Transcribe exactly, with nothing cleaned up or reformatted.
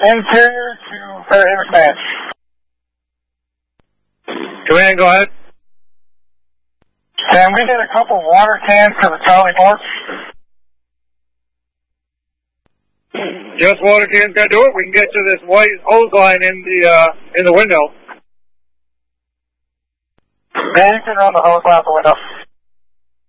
interior to Fairhaven Command. Command, go ahead. Can we get a couple water cans to the Charlie Port? Just water cans can do it. We can get to this white hose line in the uh, in the window. Yeah, you can run the hose out the window.